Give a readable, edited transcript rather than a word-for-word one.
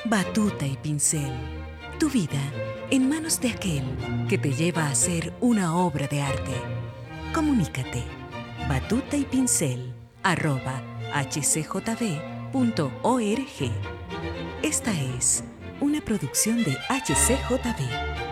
Batuta y pincel. Tu vida en manos de aquel que te lleva a hacer una obra de arte. Comunícate. Batuta y pincel @hcjb.org. Esta es una producción de HCJB.